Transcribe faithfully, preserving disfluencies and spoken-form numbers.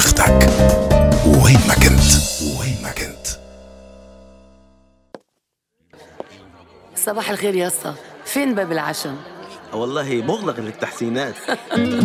بتاخدك وين ما كنت وين ما كنت. صباح الخير يا اسطى، فين باب العشم؟ والله مغلق للتحسينات.